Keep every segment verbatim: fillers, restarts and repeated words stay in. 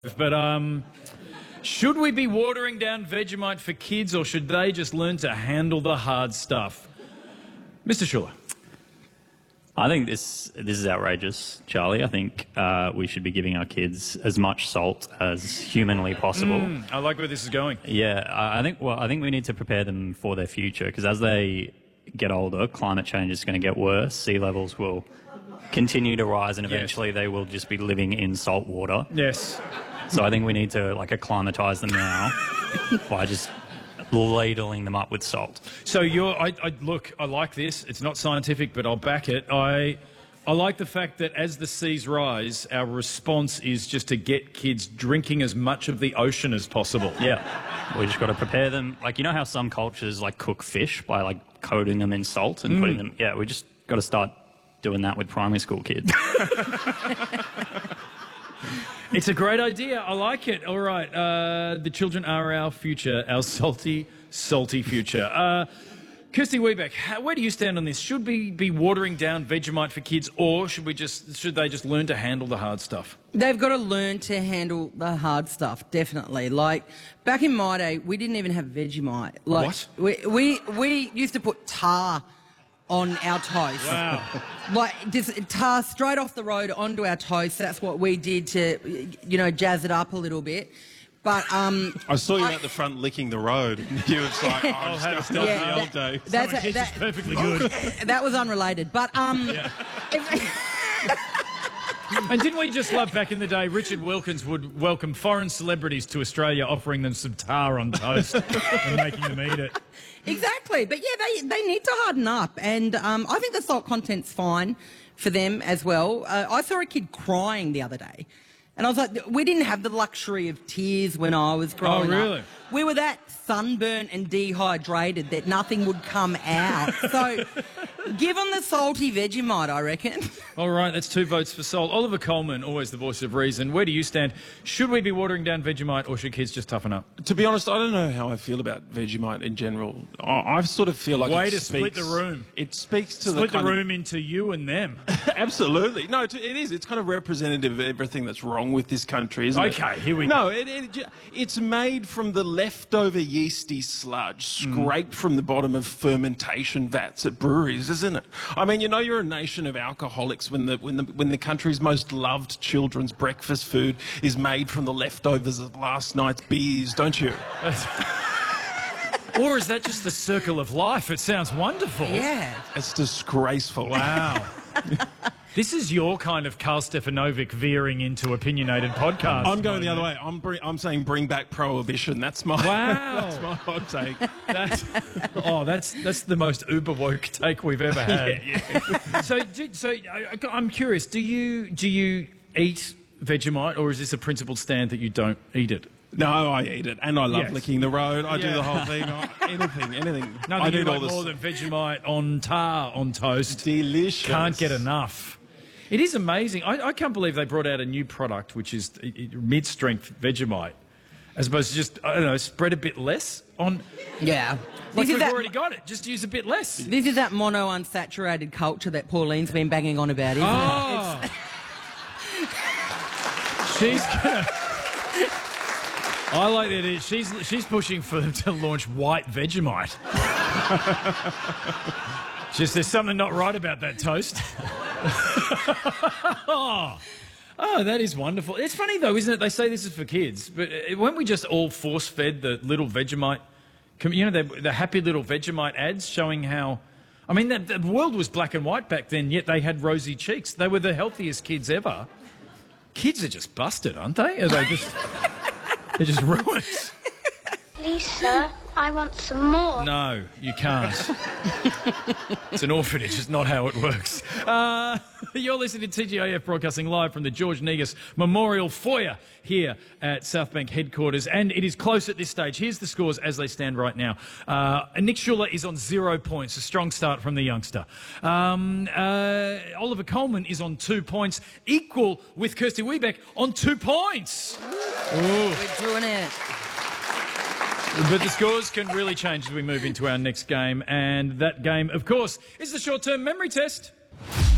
But um, should we be watering down Vegemite for kids, or should they just learn to handle the hard stuff? Mister Schuller. I think this this is outrageous, Charlie. I think uh, we should be giving our kids as much salt as humanly possible. Mm, I like where this is going. Yeah, I I think well, I think we need to prepare them for their future, because as they get older, climate change is going to get worse. Sea levels will continue to rise, and eventually yes. they will just be living in salt water. Yes. So I think we need to like acclimatise them now by just ladling them up with salt. So you're, I, I look, I like this. It's not scientific, but I'll back it. I, I like the fact that as the seas rise, our response is just to get kids drinking as much of the ocean as possible. Yeah, we just got to prepare them. Like, you know how some cultures like cook fish by like coating them in salt and mm. putting them. Yeah, we just got to start doing that with primary school kids. It's a great idea. I like it. All right. Uh, the children are our future, our salty, salty future. Uh, Kirsty Wiebeck, how, where do you stand on this? Should we be watering down Vegemite for kids, or should we just should they just learn to handle the hard stuff? They've got to learn to handle the hard stuff, definitely. Like, back in my day, we didn't even have Vegemite. Like, what? We, we, we used to put tar on our toast. Wow. Like, just tar straight off the road onto our toast. That's what we did to, you know, jazz it up a little bit. But um, I saw you I, at the front licking the road. You were just like, oh, I'll have just a go yeah, the old that, day. That's a, Kids that, is perfectly good. That was unrelated. But um, Yeah. And didn't we just love back in the day, Richard Wilkins would welcome foreign celebrities to Australia, offering them some tar on toast and making them eat it. Exactly. But yeah, they, they need to harden up. And um, I think the salt content's fine for them as well. Uh, I saw a kid crying the other day. And I was like, we didn't have the luxury of tears when I was growing Oh, really? up. We were that sunburnt and dehydrated that nothing would come out. So give them the salty Vegemite, I reckon. All right, that's two votes for salt. Oliver Coleman, always the voice of reason. Where do you stand? Should we be watering down Vegemite, or should kids just toughen up? To be honest, I don't know how I feel about Vegemite in general. I, I sort of feel like Way it to speaks, split the room. It speaks to Split the, the kind room into you and them. Of, absolutely. No, it is. It's kind of representative of everything that's wrong with this country, isn't it? Okay, here we no, go. No, it, it, it's made from the leftover yeasty sludge scraped mm. from the bottom of fermentation vats at breweries, isn't it? I mean, you know, you're a nation of alcoholics when the when the when the country's most loved children's breakfast food is made from the leftovers of last night's beers, don't you? Or is that just the circle of life? It sounds wonderful. Yeah. It's disgraceful. Wow. This is your kind of Karl Stefanovic veering into opinionated podcast. I'm going the other way. I'm br I'm saying bring back prohibition. That's my wow. That's my hot take. That's, oh, that's that's the most uber woke take we've ever had. Yeah, yeah. So, do, so I, I'm curious. Do you do you eat Vegemite, or is this a principled stand that you don't eat it? No, I eat it, and I love Yes. licking the road. I Yeah. do the whole thing. I, anything, anything. Nothing I do you all like this. more than Vegemite on tar on toast. Delicious. Can't get enough. It is amazing. I, I can't believe they brought out a new product, which is mid-strength Vegemite, as opposed to just, I don't know, spread a bit less on... Yeah. Like This is we've that- already got it. Just use a bit less. This is that mono-unsaturated culture that Pauline's been banging on about, isn't Oh. it? She's gonna... I like that. It, she's she's pushing for them to launch white Vegemite. Just there's something not right about that toast. oh. oh, that is wonderful. It's funny though, isn't it? They say this is for kids, but weren't we just all force-fed the little Vegemite? You know, the, the happy little Vegemite ads showing how. I mean, the, the world was black and white back then, yet they had rosy cheeks. They were the healthiest kids ever. Kids are just busted, aren't they? Are they just? They're just ruined. Please, sir, I want some more. No, you can't. It's an orphanage. It's not how it works. Uh, you're listening to T G I F broadcasting live from the George Negus Memorial Foyer here at Southbank headquarters, and it is close at this stage. Here's the scores as they stand right now. Uh, Nick Schuller is on zero points, a strong start from the youngster. Um, uh, Oliver Coleman is on two points, equal with Kirsty Wiebeck on two points. Ooh. We're doing it. But the scores can really change as we move into our next game, and that game, of course, is the short-term memory test.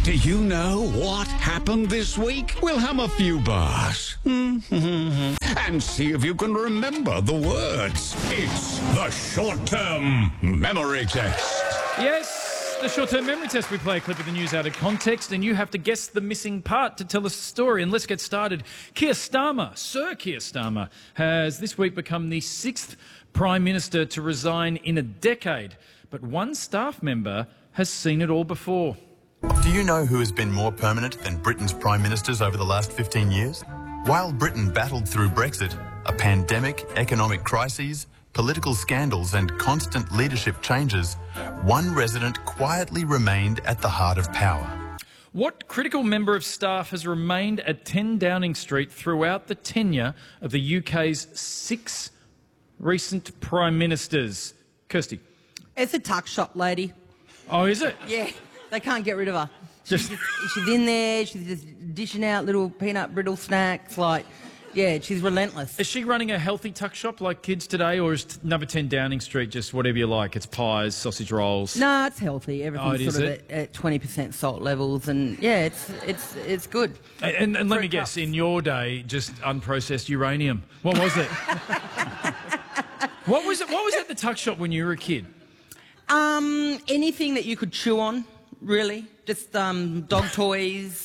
Do you know what happened this week? We'll hum a few bars and see if you can remember the words. It's the short-term memory test. Yes, the short-term memory test. We play a clip of the news out of context, and you have to guess the missing part to tell us the story. And let's get started. Keir Starmer, Sir Keir Starmer, has this week become the sixth Prime Minister to resign in a decade. But one staff member has seen it all before. Do you know who has been more permanent than Britain's Prime Ministers over the last fifteen years? While Britain battled through Brexit, a pandemic, economic crises, political scandals and constant leadership changes, one resident quietly remained at the heart of power. What critical member of staff has remained at ten Downing Street throughout the tenure of the U K's six recent Prime Ministers? Kirsty. It's a tuck shop lady. Oh, is it? Yeah, they can't get rid of her. Just- She's, just, she's in there, she's just dishing out little peanut brittle snacks, like, yeah, she's relentless. Is she running a healthy tuck shop like kids today, or is t- number ten Downing Street just whatever you like? It's pies, sausage rolls. No, it's healthy. Everything's Oh, it is sort of it? at, at twenty percent salt levels, and yeah, it's it's it's good. And, and, and let me Fruit guess, cups. in your day, just unprocessed uranium. What was it? What was it? What was at the tuck shop when you were a kid? Um, anything that you could chew on, really. Just um, dog toys.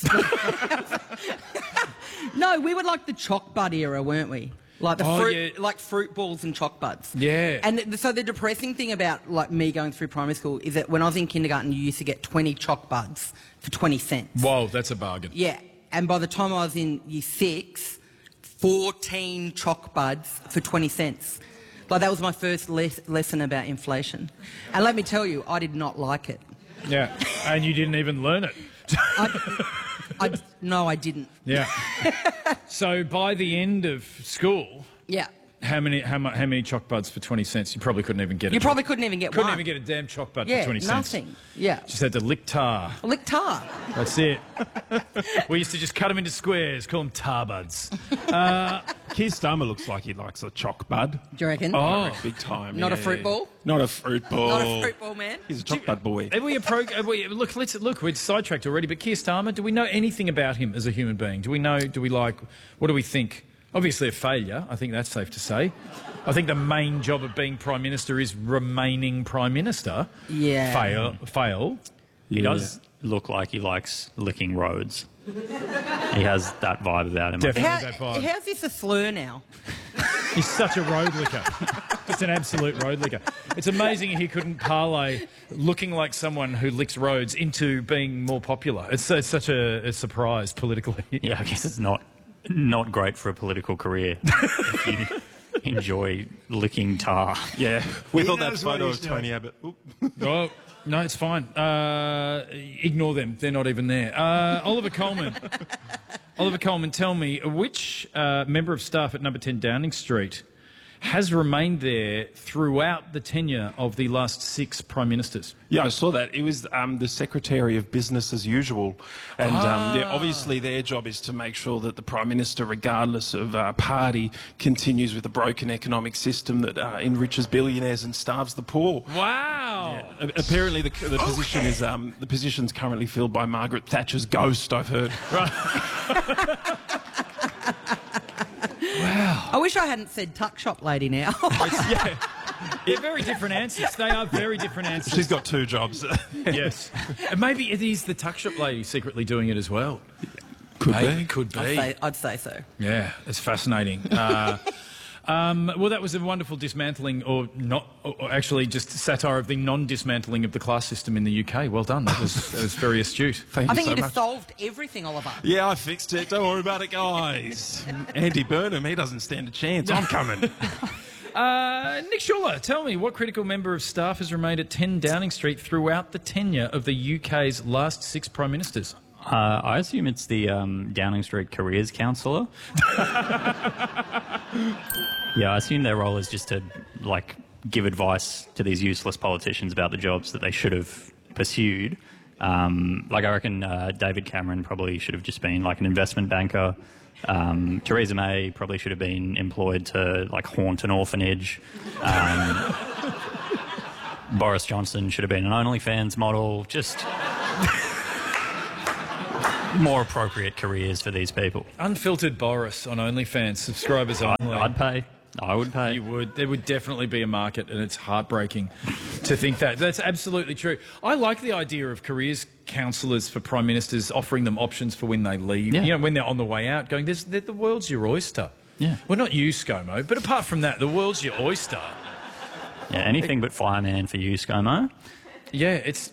No, we were like the choc bud era, weren't we? Like the Oh, fruit, yeah. like fruit balls and choc buds. Yeah. And th- so the depressing thing about like me going through primary school is that when I was in kindergarten, you used to get twenty choc buds for twenty cents. Whoa, that's a bargain. Yeah. And by the time I was in year six, fourteen choc buds for twenty cents. Like that was my first les- lesson about inflation. And let me tell you, I did not like it. Yeah, and you didn't even learn it. I, I, no, I didn't. Yeah. So by the end of school, Yeah. how many how, mu- how many choc buds for twenty cents? You probably couldn't even get it. You probably couldn't even get couldn't one. even get a damn choc bud yeah, for twenty cents. nothing. Yeah. Just had to lick tar. Lick tar. That's it. We used to just cut them into squares, call them tar buds. Uh, Keir Starmer looks like he likes a choc bud. Do you reckon? oh, Big time. Not yeah, a fruit yeah. ball? Not a fruit ball. Not a fruit ball, man. He's a choc bud boy. Are we a pro- are we, look, let's look. We're sidetracked already. But Keir Starmer, do we know anything about him as a human being? Do we know? Do we like? What do we think? Obviously, a failure. I think that's safe to say. I think the main job of being prime minister is remaining prime minister. Yeah. Fail. Fail. He does look like he likes licking roads. He has that vibe about him. I think. Definitely. How, that vibe. how's this a slur now? He's such a road licker. Just an absolute road licker. It's amazing he couldn't parlay looking like someone who licks roads into being more popular. It's, it's such a, a surprise politically. Yeah, I guess it's not not great for a political career if you enjoy licking tar. Yeah. We thought that knows what photo he's of Tony Abbott. Oop. Oh, no, it's fine. Uh, ignore them. They're not even there. Uh, Oliver Coleman. Oliver Coleman, tell me, which uh, member of staff at number ten Downing Street has remained there throughout the tenure of the last six prime ministers? Yeah, I saw that. It was um, the Secretary of Business as usual. And um, yeah, obviously their job is to make sure that the Prime Minister, regardless of uh, party, continues with a broken economic system that uh, enriches billionaires and starves the poor. Wow. A- Apparently the, the position is um, the position's currently filled by Margaret Thatcher's ghost, I've heard. I wish I hadn't said tuck shop lady now. Yeah. They're very different answers. They are very different answers. She's got two jobs. Yes. And maybe it is the tuck shop lady secretly doing it as well. Could Maybe, be. could be. I'd, say, I'd say so. Yeah, it's fascinating. Uh, um, well, that was a wonderful dismantling, or not, or actually just satire of the non-dismantling of the class system in the U K. Well done. That was, that was very astute. Thank I you think so you'd much. have solved everything, Oliver. Yeah, I fixed it. Don't worry about it, guys. Andy Burnham, he doesn't stand a chance. I'm coming. Uh, Nick Schuller, tell me, what critical member of staff has remained at ten Downing Street throughout the tenure of the U K's last six prime ministers? Uh, I assume it's the um, Downing Street Careers Counsellor. Yeah, I assume their role is just to, like, give advice to these useless politicians about the jobs that they should have pursued. Um, like, I reckon uh, David Cameron probably should have just been, like, an investment banker. Um, Theresa May probably should have been employed to, like, haunt an orphanage. Um, Boris Johnson should have been an OnlyFans model. Just... more appropriate careers for these people. Unfiltered Boris on OnlyFans, subscribers only. I'd pay. I would pay. You would. There would definitely be a market, and it's heartbreaking to think that. That's absolutely true. I like the idea of careers counsellors for prime ministers, offering them options for when they leave. Yeah. You know, when they're on the way out, going, There's, the world's your oyster. Yeah. Well, not you, ScoMo, but apart from that, the world's your oyster. Yeah, anything but fireman for you, ScoMo. Yeah, it's...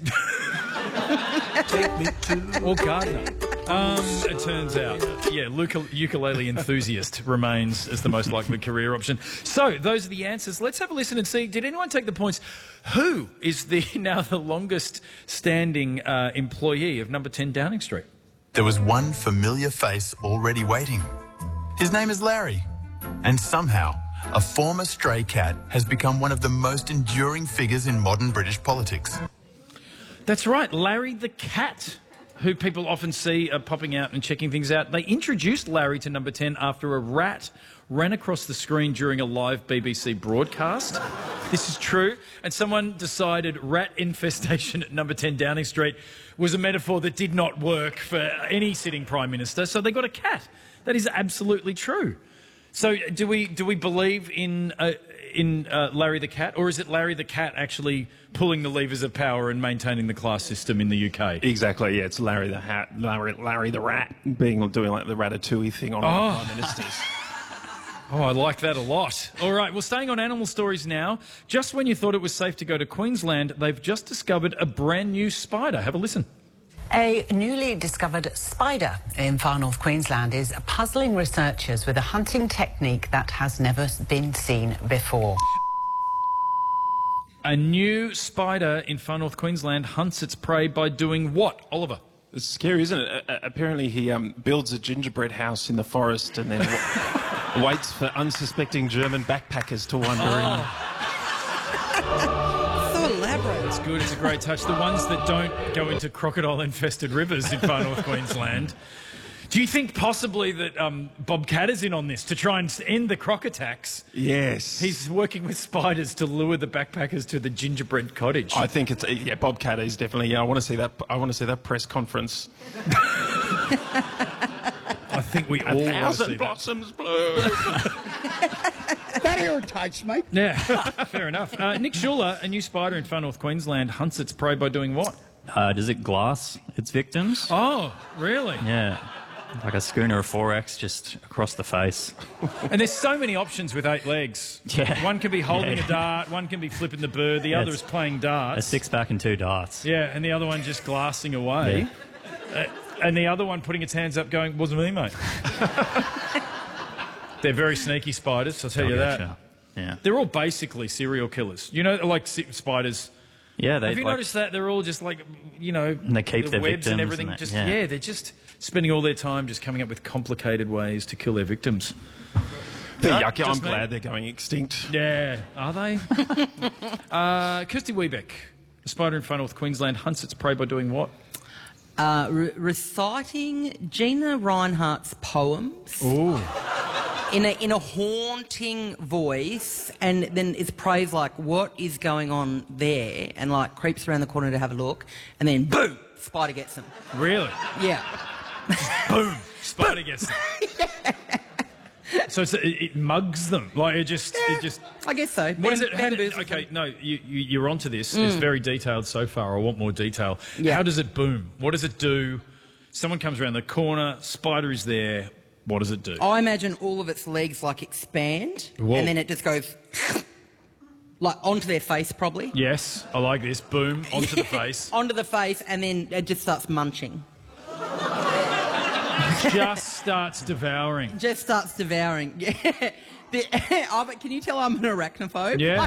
Or gardener. Um, it turns out, yeah, ukulele, ukulele enthusiast remains as the most likely career option. So, those are the answers. Let's have a listen and see, did anyone take the points? Who is the now the longest standing uh, employee of number ten Downing Street? There was one familiar face already waiting. His name is Larry. And somehow, a former stray cat has become one of the most enduring figures in modern British politics. That's right, Larry the cat, who people often see uh, popping out and checking things out. They introduced Larry to number ten after a rat ran across the screen during a live B B C broadcast. This is true. And someone decided rat infestation at number ten Downing Street was a metaphor that did not work for any sitting Prime Minister, so they got a cat. That is absolutely true. So do we do we believe in uh, in uh, Larry the cat, or is it Larry the cat actually pulling the levers of power and maintaining the class system in the U K? Exactly, yeah, it's Larry the hat, Larry, Larry the rat, being doing like the Ratatouille thing on Oh. Prime Ministers. Oh, I like that a lot. All right, well, staying on animal stories now. Just when you thought it was safe to go to Queensland, they've just discovered a brand new spider. Have a listen. A newly discovered spider in far north Queensland is puzzling researchers with a hunting technique that has never been seen before. A new spider in far north Queensland hunts its prey by doing what, Oliver? It's scary, isn't it? Uh, apparently he um, builds a gingerbread house in the forest and then w- waits for unsuspecting German backpackers to wander in. So elaborate. It's good, it's a great touch. The ones that don't go into crocodile-infested rivers in far north Queensland. Do you think possibly that um, Bob Catt is in on this to try and end the croc attacks? Yes. He's working with spiders to lure the backpackers to the gingerbread cottage. I think it's yeah. Bob Catt is definitely. Yeah, I want to see that. I want to see that press conference. I think we all A want to see thousand that. blossoms bloom. That irritates me. Yeah, fair enough. Uh, Nick Schuler, a new spider in far north Queensland, hunts its prey by doing what? Uh, does it glass its victims? Oh, really? Yeah. Like a schooner of four X just across the face. And there's so many options with eight legs. Yeah. One can be holding Yeah. a dart, one can be flipping the bird, the Yeah, other is it's playing darts. A six-pack and two darts. Yeah, and the other one just glassing away. Uh, and the other one putting its hands up going, wasn't me, mate. They're very sneaky spiders, I'll tell you that. Gotcha. Yeah. They're all basically serial killers. You know, like si- spiders. Yeah, they Have you like, noticed that? They're all just like, you know, And they keep the their webs victims and everything. and that- just yeah. yeah, they're just spending all their time just coming up with complicated ways to kill their victims. They're No, yucky. I'm just me. glad they're going extinct. Yeah, are they? uh, Kirsty Wiebeck, a spider in far north Queensland, hunts its prey by doing what? Uh, re- reciting Gina Reinhardt's poems Ooh. in a in a haunting voice, and then it's praise like, "What is going on there?" and like creeps around the corner to have a look, and then boom, spider gets them. Really? Yeah. Boom! Spider gets them. So it's, it, it mugs them. Like it just, it just. I guess so. What is it? How did, Bamboozles okay, them. no, you, you, you're onto this. It's very detailed so far. I want more detail. Yeah. How does it boom? What does it do? Someone comes around the corner, spider is there. What does it do? I imagine all of its legs like expand, Whoa. and then it just goes like onto their face, probably. Yes, I like this. Boom, onto the face. Onto the face, and then it just starts munching. Just starts devouring. Just starts devouring. Yeah. The, oh, but can you tell I'm an arachnophobe? Yeah.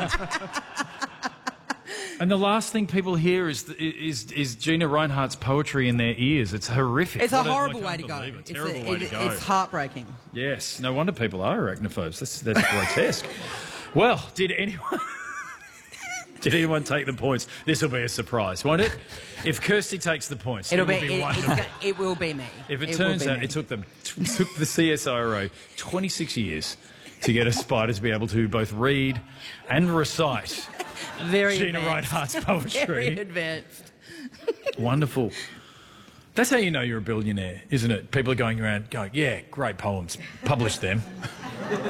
And the last thing people hear is is is Gina Reinhardt's poetry in their ears. It's horrific. It's a What horrible I way can't to go. believe it. It's, Terrible a- way it- to go. it's heartbreaking. Yes, no wonder people are arachnophobes. That's that's grotesque. Well, did anyone did anyone take the points? This will be a surprise, won't it? If Kirsty takes the points, It'll it be. will be It, it's wonderful. go- it will be me. If it, will turns be out me. it took them t- took the C S I R O twenty-six years to get a spider to be able to both read and recite very Gina advanced. Reinhardt's poetry. Very advanced. Wonderful. That's how you know you're a billionaire, isn't it? People are going around going, yeah, great poems, publish them.